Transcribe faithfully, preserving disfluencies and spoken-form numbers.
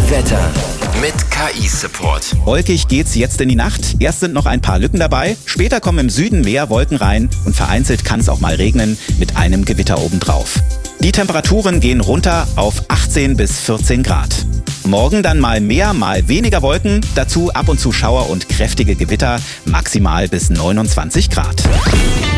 Wetter mit K I-Support. Wolkig geht's jetzt in die Nacht. Erst sind noch ein paar Lücken dabei. Später kommen im Süden mehr Wolken rein und vereinzelt kann es auch mal regnen mit einem Gewitter obendrauf. Die Temperaturen gehen runter auf achtzehn bis vierzehn Grad. Morgen dann mal mehr, mal weniger Wolken. Dazu ab und zu Schauer und kräftige Gewitter, maximal bis neunundzwanzig Grad.